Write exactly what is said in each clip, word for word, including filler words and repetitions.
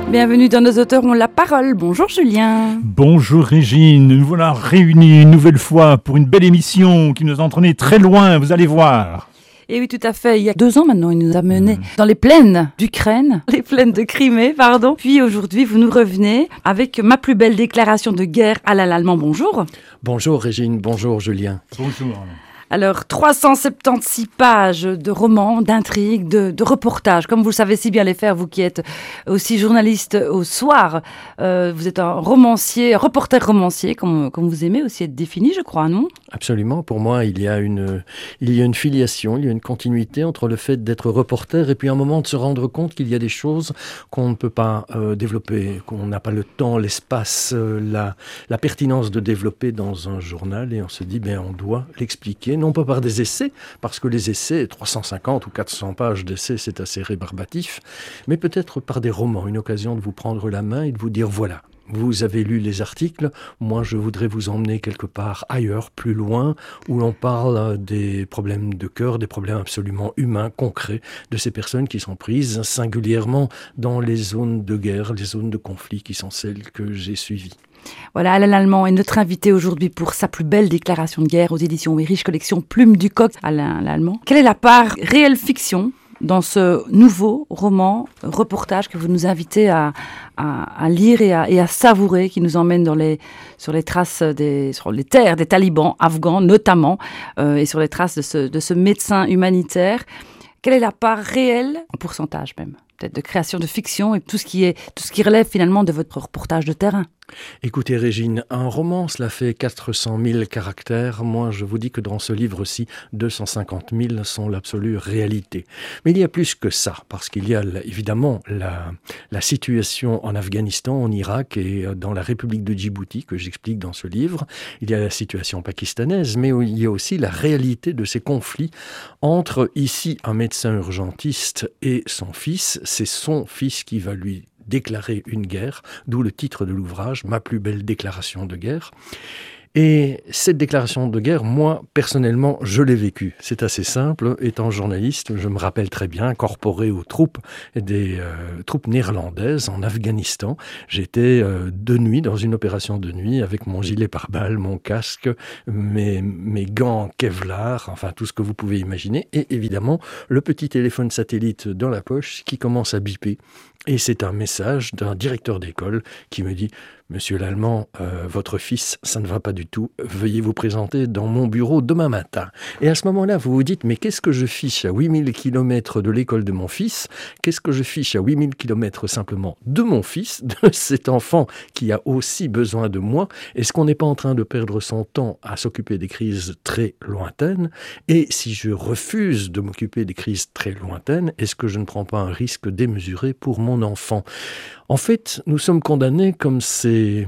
Bienvenue dans Nos auteurs ont la parole. Bonjour Julien. Bonjour Régine, nous voilà réunis une nouvelle fois pour une belle émission qui nous a entraînés très loin, vous allez voir. Et oui, tout à fait. Il y a deux ans maintenant, il nous a menés mmh. dans les plaines d'Ukraine, les plaines de Crimée, pardon. Puis aujourd'hui, vous nous revenez avec ma plus belle déclaration de guerre à l'allemand. Bonjour. Bonjour Régine, bonjour Julien. Bonjour. Alors, trois cent soixante-seize pages de romans, d'intrigues, de, de reportages. Comme vous le savez si bien les faire, vous qui êtes aussi journaliste au soir, euh, vous êtes un romancier, reporter romancier, comme, comme vous aimez aussi être défini, je crois, non ? Absolument. Pour moi, il y a une, il y a une filiation, il y a une continuité entre le fait d'être reporter et puis un moment de se rendre compte qu'il y a des choses qu'on ne peut pas euh, développer, qu'on n'a pas le temps, l'espace, euh, la, la pertinence de développer dans un journal. Et on se dit, ben, on doit l'expliquer. Non pas par des essais, parce que les essais, trois cent cinquante ou quatre cents pages d'essais, c'est assez rébarbatif, mais peut-être par des romans, une occasion de vous prendre la main et de vous dire voilà, vous avez lu les articles, moi je voudrais vous emmener quelque part ailleurs, plus loin, où l'on parle des problèmes de cœur, des problèmes absolument humains, concrets, de ces personnes qui sont prises singulièrement dans les zones de guerre, les zones de conflit qui sont celles que j'ai suivies. Voilà, Alain Lallemand est notre invité aujourd'hui pour sa plus belle déclaration de guerre aux éditions Weyrich, collection Plume du Coq. Alain Lallemand, quelle est la part réelle fiction dans ce nouveau roman, reportage que vous nous invitez à, à, à lire et à, et à savourer, qui nous emmène dans les, sur les traces des, sur les terres des talibans afghans notamment, euh, et sur les traces de ce, de ce médecin humanitaire. Quelle est la part réelle, en pourcentage même, peut-être de création de fiction et tout ce qui est, tout ce qui relève finalement de votre reportage de terrain? Écoutez Régine, un roman, cela fait quatre cent mille caractères. Moi, je vous dis que dans ce livre-ci, deux cent cinquante mille sont l'absolue réalité. Mais il y a plus que ça, parce qu'il y a évidemment la, la situation en Afghanistan, en Irak et dans la République de Djibouti, que j'explique dans ce livre. Il y a la situation pakistanaise, mais il y a aussi la réalité de ces conflits entre, ici, un médecin urgentiste et son fils. C'est son fils qui va lui déclarer une guerre, d'où le titre de l'ouvrage, Ma plus belle déclaration de guerre. Et cette déclaration de guerre, moi, personnellement, je l'ai vécue. C'est assez simple. Étant journaliste, je me rappelle très bien, incorporé aux troupes des euh, troupes néerlandaises en Afghanistan. J'étais euh, de nuit, dans une opération de nuit, avec mon gilet pare-balles, mon casque, mes, mes gants Kevlar, enfin tout ce que vous pouvez imaginer. Et évidemment, le petit téléphone satellite dans la poche qui commence à biper. Et c'est un message d'un directeur d'école qui me dit « Monsieur Lallemand, euh, votre fils, ça ne va pas du tout. Veuillez vous présenter dans mon bureau demain matin. » Et à ce moment-là, vous vous dites « Mais qu'est-ce que je fiche à huit mille kilomètres de l'école de mon fils ? Qu'est-ce que je fiche à huit mille kilomètres simplement de mon fils, de cet enfant qui a aussi besoin de moi ? Est-ce qu'on n'est pas en train de perdre son temps à s'occuper des crises très lointaines ? Et si je refuse de m'occuper des crises très lointaines, est-ce que je ne prends pas un risque démesuré pour mon mon enfant. En fait, nous sommes condamnés comme ces,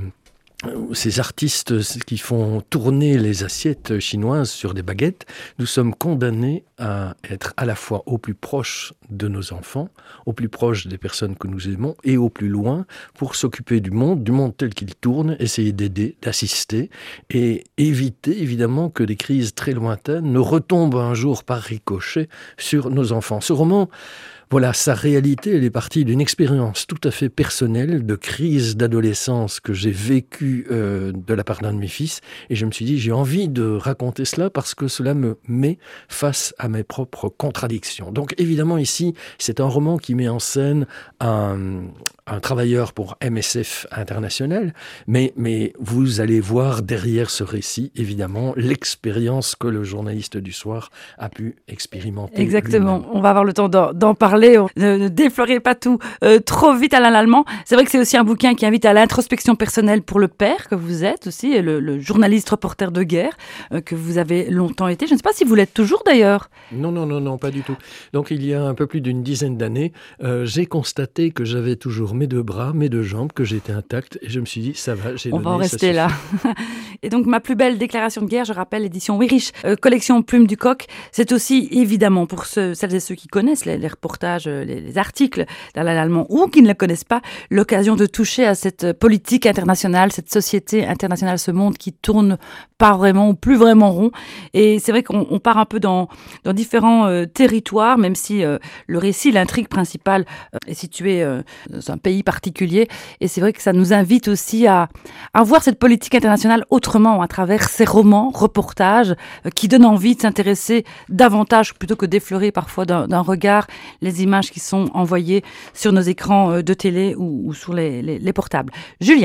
ces artistes qui font tourner les assiettes chinoises sur des baguettes. Nous sommes condamnés à être à la fois au plus proche de nos enfants, au plus proche des personnes que nous aimons et au plus loin pour s'occuper du monde, du monde tel qu'il tourne, essayer d'aider, d'assister et éviter évidemment que des crises très lointaines ne retombent un jour par ricochet sur nos enfants. Ce roman, voilà, sa réalité, elle est partie d'une expérience tout à fait personnelle de crise d'adolescence que j'ai vécue euh, de la part d'un de mes fils. Et je me suis dit, j'ai envie de raconter cela parce que cela me met face à mes propres contradictions. Donc évidemment ici, c'est un roman qui met en scène un, un travailleur pour M S F International, mais, mais vous allez voir derrière ce récit, évidemment, l'expérience que le journaliste du soir a pu expérimenter. Exactement, lui-même. on va avoir le temps d'en, d'en parler. Ne, ne déflorez pas tout euh, trop vite, Alain Lallemand. C'est vrai que c'est aussi un bouquin qui invite à l'introspection personnelle pour le père que vous êtes aussi, et le, le journaliste reporter de guerre euh, que vous avez longtemps été. Je ne sais pas si vous l'êtes toujours d'ailleurs. Non, non, non, non, pas du tout. Donc il y a un peu plus d'une dizaine d'années, euh, j'ai constaté que j'avais toujours mes deux bras, mes deux jambes, que j'étais intact, et je me suis dit, ça va, j'ai On donné, va en ça rester suffit. là. Et donc ma plus belle déclaration de guerre, je rappelle, édition Weyrich, euh, collection Plume du Coq, c'est aussi évidemment pour ceux, celles et ceux qui connaissent les, les reportages reportages, les, les articles d'Alain Lallemand, ou qui ne le connaissent pas, l'occasion de toucher à cette politique internationale, cette société internationale, ce monde qui tourne pas vraiment ou plus vraiment rond. Et c'est vrai qu'on on part un peu dans, dans différents euh, territoires, même si euh, le récit, l'intrigue principale euh, est située euh, dans un pays particulier. Et c'est vrai que ça nous invite aussi à, à voir cette politique internationale autrement, à travers ces romans, reportages, euh, qui donnent envie de s'intéresser davantage, plutôt que d'effleurer parfois d'un, d'un regard les images qui sont envoyées sur nos écrans euh, de télé ou, ou sur les, les, les portables. Julien.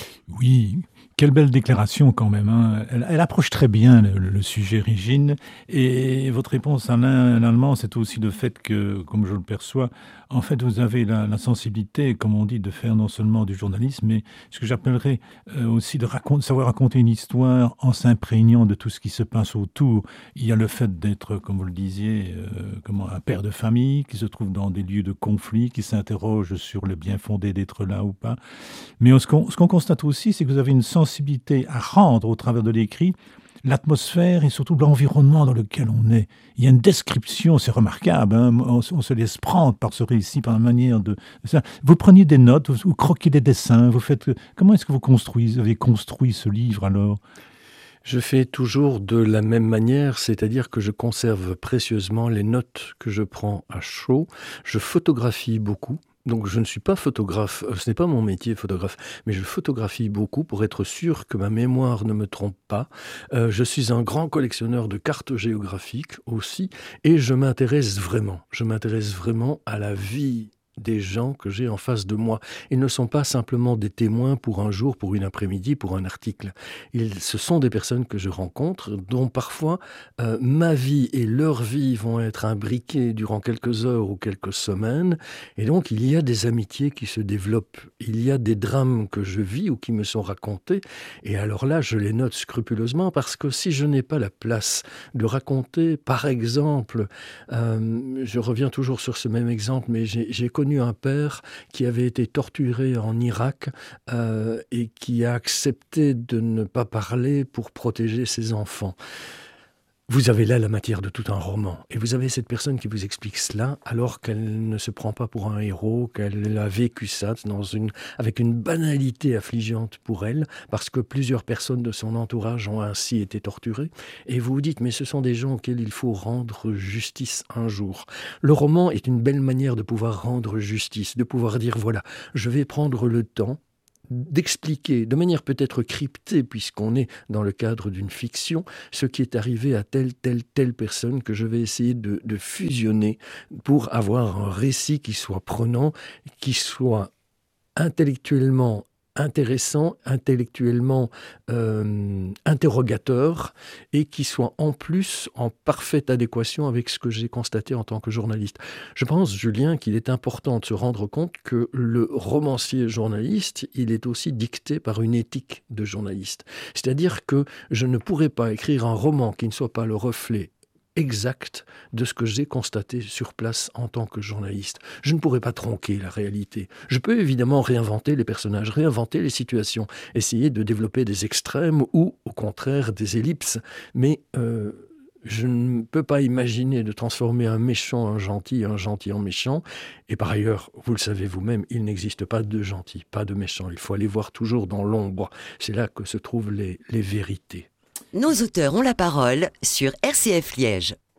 Oui, quelle belle déclaration quand même. Hein. Elle, elle approche très bien le, le sujet, Régine. Et votre réponse en allemand, c'est aussi le fait que, comme je le perçois, en fait, vous avez la, la sensibilité, comme on dit, de faire non seulement du journalisme, mais ce que j'appellerais euh, aussi de raconter, savoir raconter une histoire en s'imprégnant de tout ce qui se passe autour. Il y a le fait d'être, comme vous le disiez, euh, comment, un père de famille qui se trouve dans des lieux de conflit, qui s'interroge sur le bien fondé d'être là ou pas. Mais ce qu'on, ce qu'on constate aussi, c'est que vous avez une sensibilité à rendre au travers de l'écrit l'atmosphère et surtout l'environnement dans lequel on est. Il y a une description, c'est remarquable, hein, on, on se laisse prendre par ce récit, par la manière de... Ça. Vous preniez des notes, vous, vous croquez des dessins, vous faites... Comment est-ce que vous construisez, vous avez construit ce livre alors ? Je fais toujours de la même manière, c'est-à-dire que je conserve précieusement les notes que je prends à chaud, je photographie beaucoup. Donc je ne suis pas photographe, ce n'est pas mon métier photographe, mais je photographie beaucoup pour être sûr que ma mémoire ne me trompe pas. Euh, je suis un grand collectionneur de cartes géographiques aussi, et je m'intéresse vraiment, je m'intéresse vraiment à la vie des gens que j'ai en face de moi. Ils ne sont pas simplement des témoins pour un jour, pour une après-midi, pour un article. Ils, ce sont des personnes que je rencontre, dont parfois euh, ma vie et leur vie vont être imbriquées durant quelques heures ou quelques semaines. Et donc, il y a des amitiés qui se développent. Il y a des drames que je vis ou qui me sont racontés. Et alors là, je les note scrupuleusement parce que si je n'ai pas la place de raconter, par exemple, euh, je reviens toujours sur ce même exemple, mais j'ai, j'ai connu un père qui avait été torturé en Irak euh, et qui a accepté de ne pas parler pour protéger ses enfants. Vous avez là la matière de tout un roman. Et vous avez cette personne qui vous explique cela alors qu'elle ne se prend pas pour un héros, qu'elle a vécu ça dans une, avec une banalité affligeante pour elle, parce que plusieurs personnes de son entourage ont ainsi été torturées. Et vous vous dites, mais ce sont des gens auxquels il faut rendre justice un jour. Le roman est une belle manière de pouvoir rendre justice, de pouvoir dire, voilà, je vais prendre le temps d'expliquer, de manière peut-être cryptée, puisqu'on est dans le cadre d'une fiction, ce qui est arrivé à telle, telle, telle personne que je vais essayer de, de fusionner pour avoir un récit qui soit prenant, qui soit intellectuellement intéressant, intellectuellement euh, interrogateur et qui soit en plus en parfaite adéquation avec ce que j'ai constaté en tant que journaliste. Je pense, Julien, qu'il est important de se rendre compte que le romancier journaliste, il est aussi dicté par une éthique de journaliste. C'est-à-dire que je ne pourrais pas écrire un roman qui ne soit pas le reflet exact de ce que j'ai constaté sur place en tant que journaliste. Je ne pourrais pas tronquer la réalité. Je peux évidemment réinventer les personnages, réinventer les situations, essayer de développer des extrêmes ou, au contraire, des ellipses, mais euh, je ne peux pas imaginer de transformer un méchant en gentil, un gentil en méchant. Et par ailleurs, vous le savez vous-même, il n'existe pas de gentil, pas de méchant. Il faut aller voir toujours dans l'ombre. C'est là que se trouvent les, les vérités. Nos auteurs ont la parole sur R C F Liège.